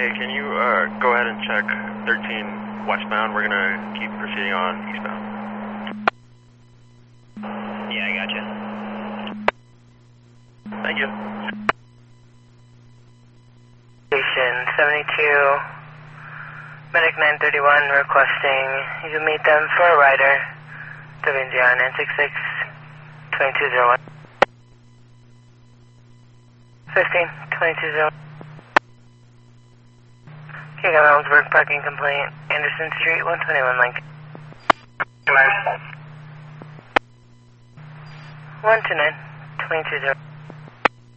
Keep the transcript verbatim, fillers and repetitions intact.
Hey, can you uh, go ahead and check thirteen westbound? We're gonna keep proceeding on eastbound. Yeah, I gotcha. Thank you. Station seventy-two, Medic nine thirty-one requesting you meet them for a rider. W N G R nine six six, two two zero one. fifteen, twenty-two zero. Okay, got Ellensburg parking complaint. Anderson Street, one twenty-one Lincoln. one two nine, twenty-two zero.